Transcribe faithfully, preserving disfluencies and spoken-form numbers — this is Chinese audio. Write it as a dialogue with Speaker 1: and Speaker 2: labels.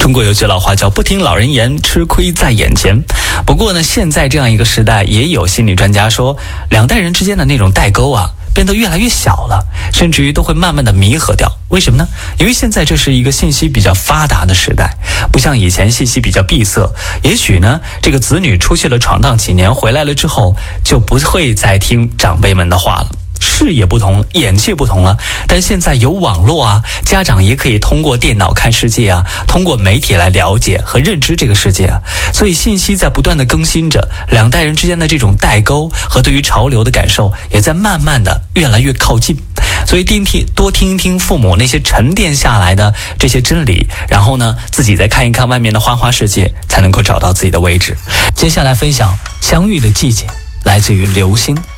Speaker 1: 中国有句老话叫不听老人言，吃亏在眼前。不过呢，现在这样一个时代，也有心理专家说，两代人之间的那种代沟啊变得越来越小了，甚至于都会慢慢的弥合掉。为什么呢？因为现在这是一个信息比较发达的时代，不像以前信息比较闭塞。也许呢，这个子女出去了闯荡几年，回来了之后就不会再听长辈们的话了。视野不同，眼界不同了，但现在有网络啊，家长也可以通过电脑看世界啊，通过媒体来了解和认知这个世界啊。所以信息在不断的更新着，两代人之间的这种代沟和对于潮流的感受也在慢慢的越来越靠近。所以听听多听一听父母那些沉淀下来的这些真理，然后呢自己再看一看外面的花花世界，才能够找到自己的位置。接下来分享相遇的季节，来自于刘星。